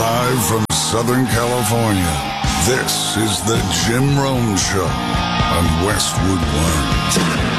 Live from Southern California, this is the Jim Rome Show on Westwood One.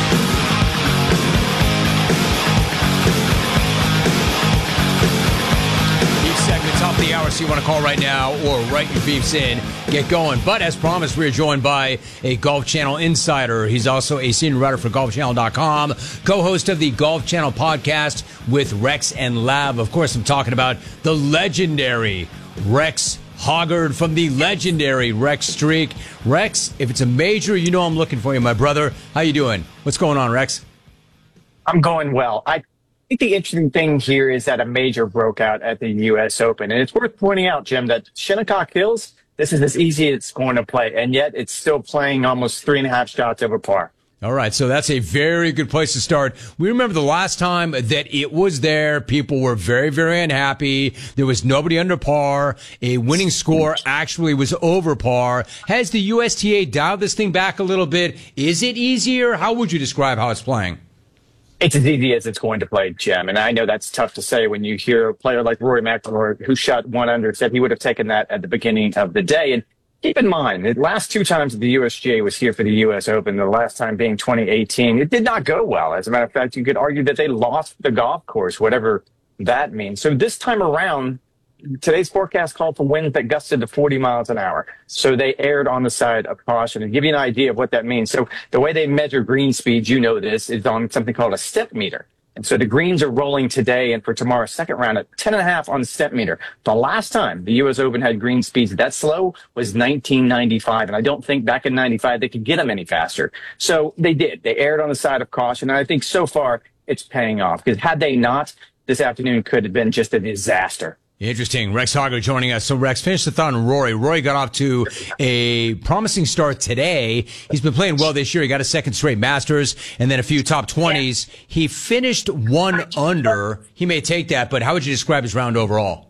Top of the hour, so you want to call right now or write your beefs in, get going. But as promised, we are joined by a Golf Channel insider. He's also a senior writer for GolfChannel.com, co-host of the Golf Channel podcast with Rex and Lab. Of course, I'm talking about the legendary Rex Hoggard from the legendary Rex Streak. Rex, if it's a major, you know I'm looking for you, my brother. How you doing? What's going on, Rex? I'm going well. I think the interesting thing here is that a major broke out at the U.S. Open. And it's worth pointing out, Jim, that Shinnecock Hills, this is as easy as it's going to play. And yet it's still playing almost 3.5 shots over par. All right, so that's a very good place to start. We remember the last time that it was there. People were very, very unhappy. There was nobody under par. A winning score actually was over par. Has the USTA dialed this thing back a little bit? Is it easier? How would you describe how it's playing? It's as easy as it's going to play, Jim. And I know that's tough to say when you hear a player like Rory McIlroy, who shot 1 under, said he would have taken that at the beginning of the day. And keep in mind, the last 2 times the USGA was here for the U.S. Open, the last time being 2018, it did not go well. As a matter of fact, you could argue that they lost the golf course, whatever that means. So this time around, today's forecast called for winds that gusted to 40 miles an hour. So they erred on the side of caution. And give you an idea of what that means. So the way they measure green speeds, you know this, is on something called a step meter. And so the greens are rolling today and for tomorrow's second round at 10.5 on the step meter. The last time the U.S. Open had green speeds that slow was 1995. And I don't think back in 95 they could get them any faster. So they did. They erred on the side of caution. And I think so far it's paying off. Because had they not, this afternoon could have been just a disaster. Interesting. Rex Hoggard joining us. So, Rex, finish the thought on Rory. Rory got off to a promising start today. He's been playing well this year. He got a second straight Masters and then a few top 20s. Yeah. He finished 1 under. He may take that, but how would you describe his round overall?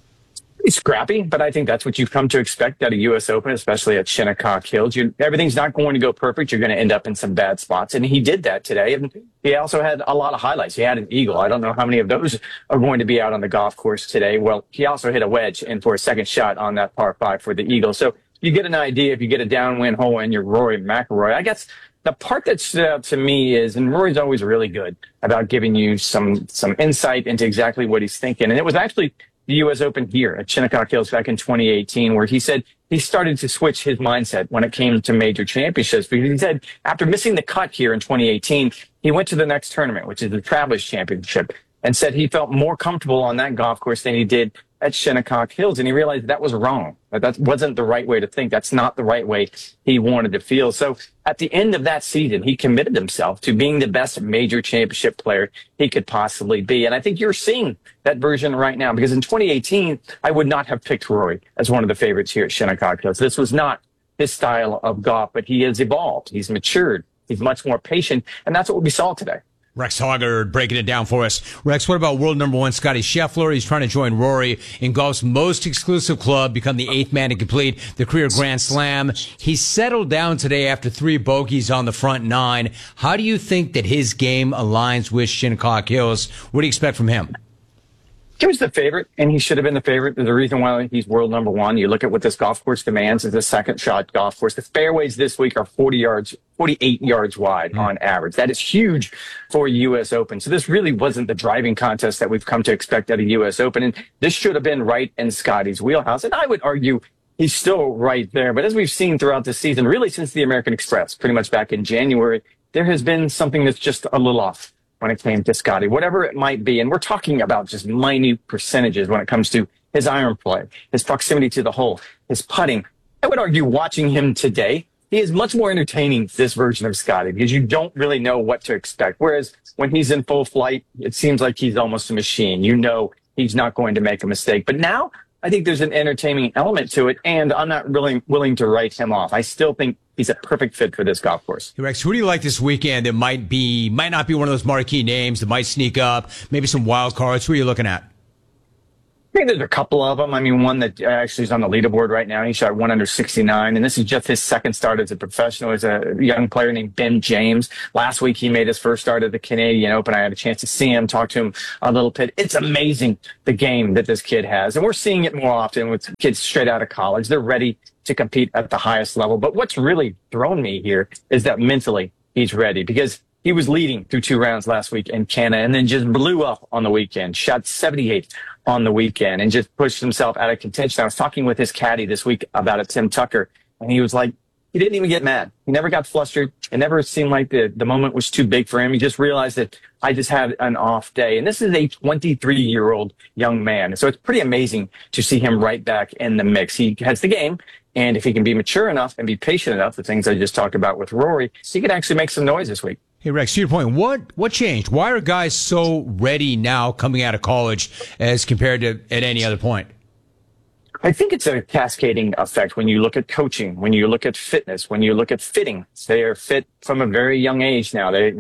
It's scrappy, but I think that's what you've come to expect at a U.S. Open, especially at Shinnecock Hills. Everything's not going to go perfect. You're going to end up in some bad spots, and he did that today. And he also had a lot of highlights. He had an eagle. I don't know how many of those are going to be out on the golf course today. Well, he also hit a wedge in for a second shot on that par 5 for the eagle. So you get an idea if you get a downwind hole in your Rory McIlroy. I guess the part that stood out to me is, and Rory's always really good about giving you some insight into exactly what he's thinking, and it was actually the U.S. Open here at Shinnecock Hills back in 2018, where he said he started to switch his mindset when it came to major championships. Because he said after missing the cut here in 2018, he went to the next tournament, which is the Travelers Championship, and said he felt more comfortable on that golf course than he did at Shinnecock Hills. And he realized that was wrong. That wasn't the right way to think. That's not the right way he wanted to feel. So at the end of that season, he committed himself to being the best major championship player he could possibly be. And I think you're seeing that version right now, because in 2018, I would not have picked Rory as one of the favorites here at Shinnecock Hills. This was not his style of golf, but he has evolved. He's matured. He's much more patient. And that's what we saw today. Rex Hoggard breaking it down for us. Rex, what about world number 1 Scottie Scheffler? He's trying to join Rory in golf's most exclusive club, become the 8th man to complete the career Grand Slam. He settled down today after 3 bogeys on the front 9. How do you think that his game aligns with Shinnecock Hills? What do you expect from him? He was the favorite, and he should have been the favorite. There's a reason why he's world number 1. You look at what this golf course demands as a second shot golf course. The fairways this week are 48 yards wide on average. That is huge for a U.S. Open. So this really wasn't the driving contest that we've come to expect at a U.S. Open. And this should have been right in Scottie's wheelhouse. And I would argue he's still right there. But as we've seen throughout the season, really since the American Express, pretty much back in January, there has been something that's just a little off when it came to Scottie, whatever it might be. And we're talking about just minute percentages when it comes to his iron play, his proximity to the hole, his putting. I would argue watching him today, he is much more entertaining, this version of Scottie, because you don't really know what to expect. Whereas when he's in full flight, it seems like he's almost a machine. You know he's not going to make a mistake. But now I think there's an entertaining element to it, and I'm not really willing to write him off. I still think he's a perfect fit for this golf course. Hey, Rex, who do you like this weekend that might not be one of those marquee names that might sneak up, maybe some wild cards? Who are you looking at? I think there's a couple of them. I mean, one that actually is on the leaderboard right now. He shot 1 under 69, and this is just his second start as a professional. As a young player named Ben James. Last week, he made his first start at the Canadian Open. I had a chance to see him, talk to him a little bit. It's amazing the game that this kid has, and we're seeing it more often with kids straight out of college. They're ready to compete at the highest level. But what's really thrown me here is that mentally he's ready, because he was leading through 2 rounds last week in Canada and then just blew up on the weekend, shot 78 on the weekend and just pushed himself out of contention. I was talking with his caddy this week about it, Tim Tucker, and he was like, he didn't even get mad. He never got flustered. It never seemed like the moment was too big for him. He just realized that I just had an off day. And this is a 23-year-old young man. So it's pretty amazing to see him right back in the mix. He has the game. And if he can be mature enough and be patient enough, the things I just talked about with Rory, he could actually make some noise this week. Hey, Rex, to your point, what changed? Why are guys so ready now coming out of college as compared to at any other point? I think it's a cascading effect when you look at coaching, when you look at fitness, when you look at fitting. They are fit from a very young age now. They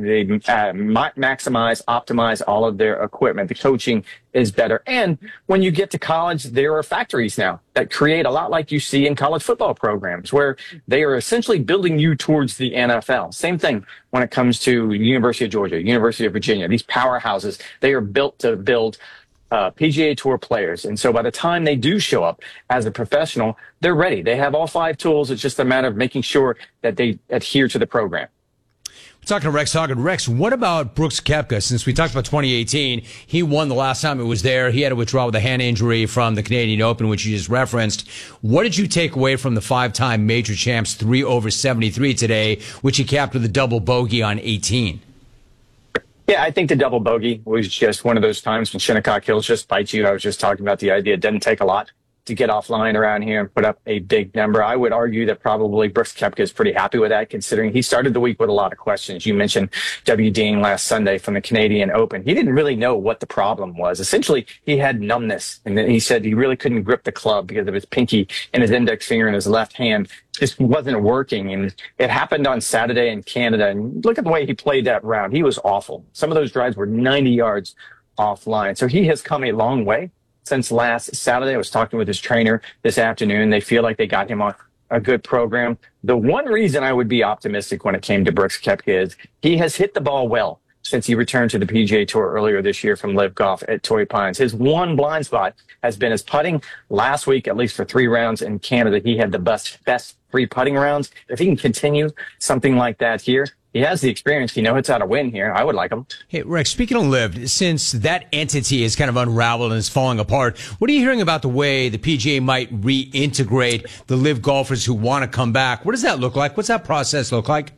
maximize, optimize all of their equipment. The coaching is better. And when you get to college, there are factories now that create a lot like you see in college football programs, where they are essentially building you towards the NFL. Same thing when it comes to University of Georgia, University of Virginia. These powerhouses, they are built to build PGA Tour players. And so by the time they do show up as a professional, they're ready. They have all 5 tools. It's just a matter of making sure that they adhere to the program. We're talking to Rex Hoggard. Rex, what about Brooks Koepka? Since we talked about 2018, he won the last time it was there. He had to withdraw with a hand injury from the Canadian Open, which you just referenced. What did you take away from the 5-time major champs 3 over 73 today, which he capped with a double bogey on 18? Yeah, I think the double bogey was just one of those times when Shinnecock Hills just bites you. I was just talking about the idea it doesn't take a lot to get offline around here and put up a big number. I would argue that probably Brooks Koepka is pretty happy with that, considering he started the week with a lot of questions. You mentioned W. Dean last Sunday from the Canadian Open. He didn't really know what the problem was. Essentially, he had numbness, and he said he really couldn't grip the club because of his pinky and his index finger in his left hand just wasn't working. And it happened on Saturday in Canada. And look at the way he played that round. He was awful. Some of those drives were 90 yards offline. So he has come a long way since last Saturday. I was talking with his trainer this afternoon. They feel like they got him on a good program. The one reason I would be optimistic when it came to Brooks Koepka is he has hit the ball well since he returned to the PGA Tour earlier this year from Live Golf at Torrey Pines. His one blind spot has been his putting. Last week, at least for 3 rounds in Canada, he had the best 3 putting rounds. If he can continue something like that here, he has the experience. He knows how to win here. I would like him. Hey, Rex, speaking of Liv, since that entity is kind of unraveled and is falling apart, what are you hearing about the way the PGA might reintegrate the Liv golfers who want to come back? What does that look like? What's that process look like?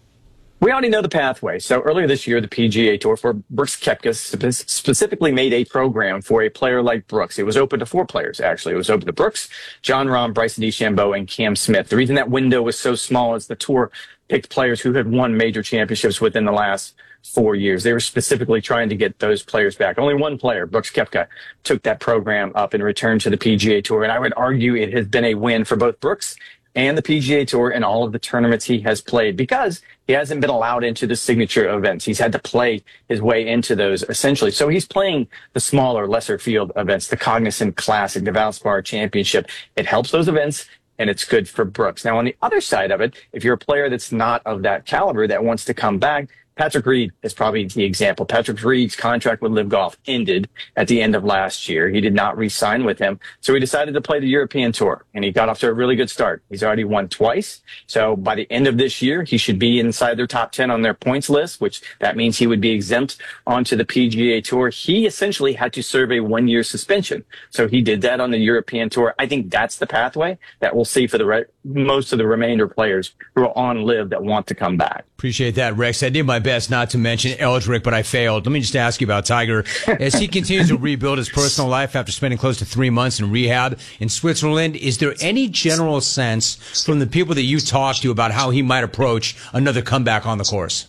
We already know the pathway. So earlier this year, the PGA Tour for Brooks Koepka specifically made a program for a player like Brooks. It was open to 4 players, actually. It was open to Brooks, Jon Rahm, Bryson DeChambeau, and Cam Smith. The reason that window was so small is the Tour picked players who had won major championships within the last 4 years. They were specifically trying to get those players back. Only one player, Brooks Koepka, took that program up and returned to the PGA Tour. And I would argue it has been a win for both Brooks and the PGA Tour in all of the tournaments he has played, because he hasn't been allowed into the signature events. He's had to play his way into those, essentially. So he's playing the smaller, lesser field events, the Cognizant Classic, the Valspar Championship. It helps those events, and it's good for Brooks. Now, on the other side of it, if you're a player that's not of that caliber that wants to come back, Patrick Reed is probably the example. Patrick Reed's contract with Live Golf ended at the end of last year. He did not re-sign with him, so he decided to play the European Tour, and he got off to a really good start. He's already won twice, so by the end of this year, he should be inside their top 10 on their points list, which that means he would be exempt onto the PGA Tour. He essentially had to serve a 1-year suspension, so he did that on the European Tour. I think that's the pathway that we'll see for the most of the remainder players who are on Live that want to come back. Appreciate that, Rex. I did my best not to mention Eldrick, but I failed. Let me just ask you about Tiger. As he continues to rebuild his personal life after spending close to 3 months in rehab in Switzerland, is there any general sense from the people that you talk to about how he might approach another comeback on the course?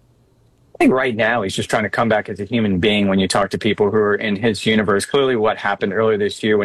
I think right now he's just trying to come back as a human being. When you talk to people who are in his universe, clearly what happened earlier this year when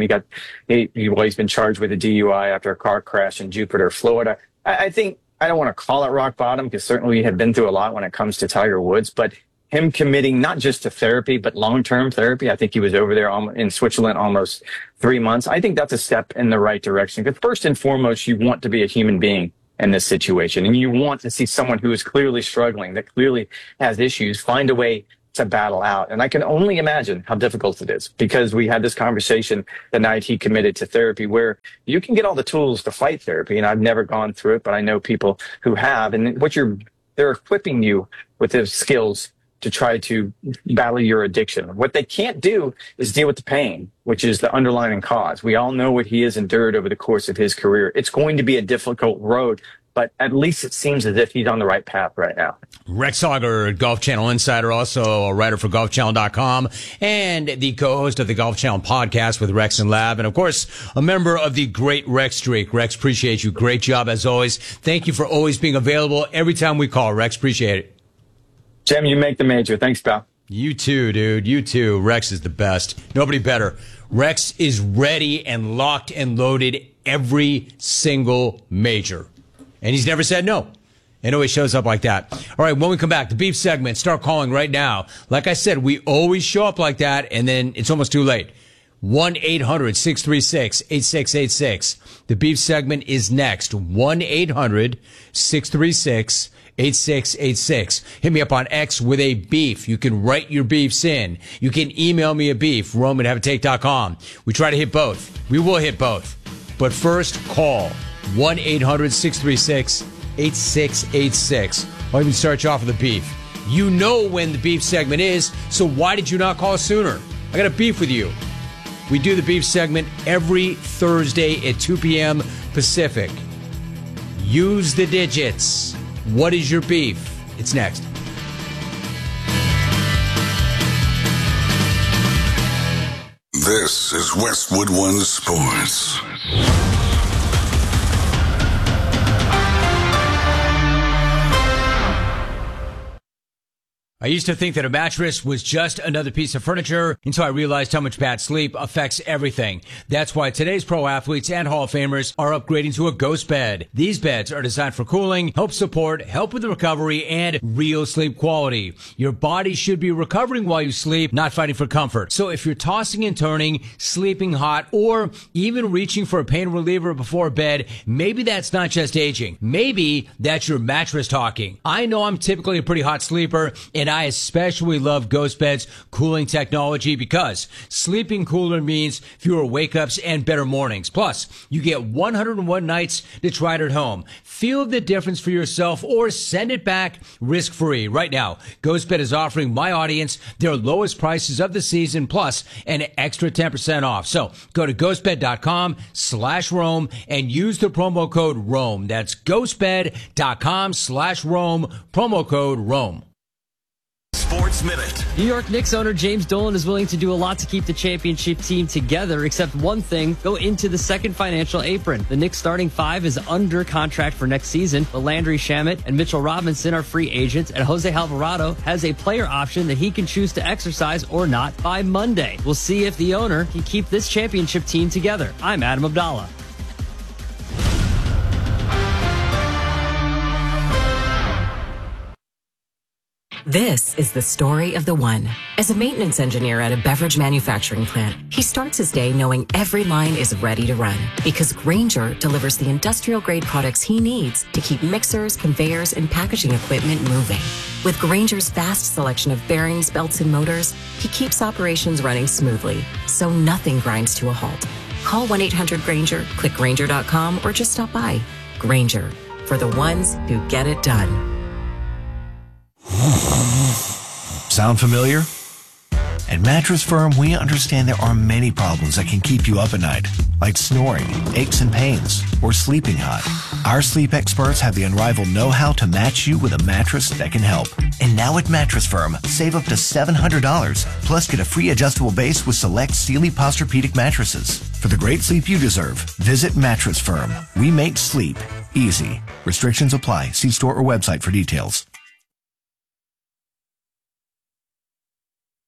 he's been charged with a DUI after a car crash in Jupiter, Florida. I think, I don't want to call it rock bottom, because certainly we have been through a lot when it comes to Tiger Woods, but him committing not just to therapy, but long-term therapy. I think he was over there in Switzerland almost 3 months. I think that's a step in the right direction. Because first and foremost, you want to be a human being in this situation. And you want to see someone who is clearly struggling, that clearly has issues, find a way to battle out. And I can only imagine how difficult it is, because we had this conversation the night he committed to therapy, where you can get all the tools to fight therapy. And I've never gone through it, but I know people who have. And they're equipping you with the skills to try to battle your addiction. What they can't do is deal with the pain, which is the underlying cause. We all know what he has endured over the course of his career. It's going to be a difficult road, but at least it seems as if he's on the right path right now. Rex Sauger, Golf Channel Insider, also a writer for GolfChannel.com, and the co-host of the Golf Channel podcast with Rex and Lab, and of course, a member of the Great Rex Streak. Rex, appreciate you. Great job as always. Thank you for always being available every time we call. Rex, appreciate it. Jim, you make the major. Thanks, pal. You too, dude. You too. Rex is the best. Nobody better. Rex is ready and locked and loaded every single major. And he's never said no. And always shows up like that. All right, when we come back, the beef segment, start calling right now. Like I said, we always show up like that, and then it's almost too late. 1-800-636-8686. The beef segment is next. 1-800-636-8686. Hit me up on X with a beef. You can write your beefs in. You can email me a beef, Rome@haveatake.com. We try to hit both. We will hit both. But first, call 1-800-636-8686. I'll even start you off with a beef. You know when the beef segment is, so why did you not call sooner? I got a beef with you. We do the beef segment every Thursday at 2 p.m. Pacific. Use the digits. What is your beef? It's next. This is Westwood One Sports. I used to think that a mattress was just another piece of furniture until I realized how much bad sleep affects everything. That's why today's pro athletes and Hall of Famers are upgrading to a Ghost bed. These beds are designed for cooling, help support, help with the recovery, and real sleep quality. Your body should be recovering while you sleep, not fighting for comfort. So if you're tossing and turning, sleeping hot, or even reaching for a pain reliever before bed, maybe that's not just aging. Maybe that's your mattress talking. I know I'm typically a pretty hot sleeper, and I especially love Ghost Bed's cooling technology because sleeping cooler means fewer wake-ups and better mornings. Plus, you get 101 nights to try it at home. Feel the difference for yourself or send it back risk-free. Right now, Ghost Bed is offering my audience their lowest prices of the season plus an extra 10% off. So go to ghostbed.com/Rome and use the promo code Rome. That's ghostbed.com/Rome, promo code Rome. Sports Minute. New York Knicks owner James Dolan is willing to do a lot to keep the championship team together, except one thing, go into the second financial apron. The Knicks starting five is under contract for next season, but Landry Shamet and Mitchell Robinson are free agents, and Jose Alvarado has a player option that he can choose to exercise or not by Monday. We'll see if the owner can keep this championship team together. I'm Adam Abdallah. This is the story of the one. As a maintenance engineer at a beverage manufacturing plant, he starts his day knowing every line is ready to run because Grainger delivers the industrial-grade products he needs to keep mixers, conveyors, and packaging equipment moving. With Grainger's vast selection of bearings, belts, and motors, he keeps operations running smoothly, so nothing grinds to a halt. Call 1-800-GRAINGER, click Grainger.com, or just stop by. Grainger, for the ones who get it done. Sound familiar? At Mattress Firm, we understand there are many problems that can keep you up at night, like snoring, aches and pains, or sleeping hot. Our sleep experts have the unrivaled know-how to match you with a mattress that can help. And now at Mattress Firm, save up to $700, plus get a free adjustable base with select Sealy Posturepedic mattresses. For the great sleep you deserve, visit Mattress Firm. We make sleep easy. Restrictions apply. See store or website for details.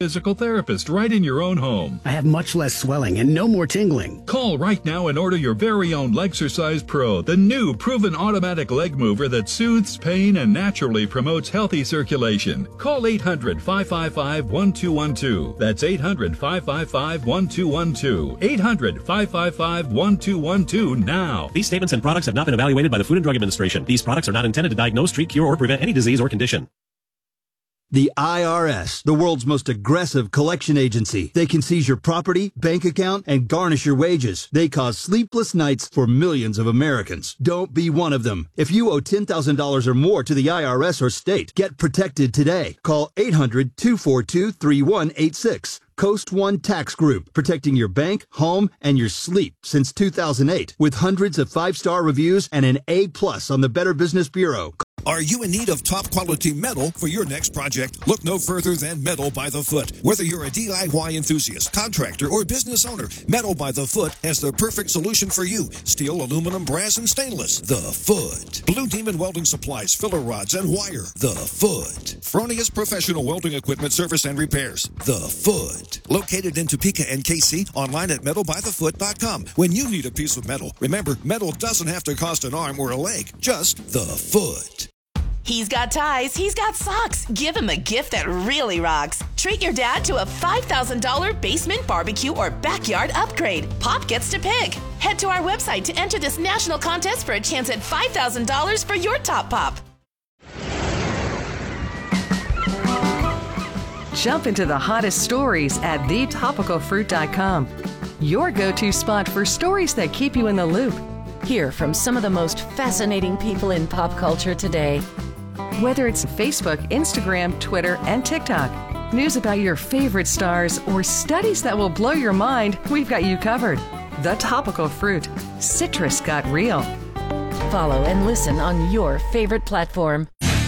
physical therapist right in your own home. I have much less swelling and no more tingling. Call right now and order your very own Legsercise Pro, the new proven automatic leg mover that soothes pain and naturally promotes healthy circulation. Call 800-555-1212. That's 800-555-1212. 800-555-1212 now. These statements and products have not been evaluated by the Food and Drug Administration. These products are not intended to diagnose, treat, cure, or prevent any disease or condition. The IRS, the world's most aggressive collection agency. They can seize your property, bank account, and garnish your wages. They cause sleepless nights for millions of Americans. Don't be one of them. If you owe $10,000 or more to the IRS or state, get protected today. Call 800-242-3186. Coast One Tax Group, protecting your bank, home, and your sleep since 2008, with hundreds of 5-star reviews and an A+ on the Better Business Bureau. Are you in need of top-quality metal for your next project? Look no further than Metal by the Foot. Whether you're a DIY enthusiast, contractor, or business owner, Metal by the Foot has the perfect solution for you. Steel, aluminum, brass, and stainless. The Foot. Blue Demon Welding Supplies, filler rods, and wire. The Foot. Fronius Professional Welding Equipment Service and Repairs. The Foot. Located in Topeka and KC, online at metalbythefoot.com. When you need a piece of metal, remember, metal doesn't have to cost an arm or a leg, just the foot. He's got ties, he's got socks. Give him a gift that really rocks. Treat your dad to a $5,000 basement, barbecue, or backyard upgrade. Pop gets to pick. Head to our website to enter this national contest for a chance at $5,000 for your top pop. Jump into the hottest stories at thetopicalfruit.com. Your go-to spot for stories that keep you in the loop. Hear from some of the most fascinating people in pop culture today. Whether it's Facebook, Instagram, Twitter, and TikTok, news about your favorite stars, or studies that will blow your mind, we've got you covered. The Topical Fruit. Citrus got real. Follow and listen on your favorite platform.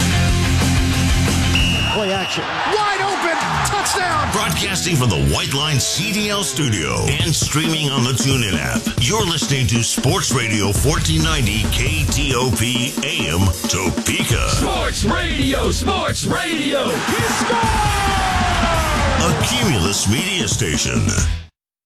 Play action. Wide open. Touchdown. Broadcasting from the White Line CDL studio and streaming on the TuneIn app. You're listening to Sports Radio 1490 KTOP AM Topeka. Sports Radio. Sports Radio. He scored! A Cumulus media station.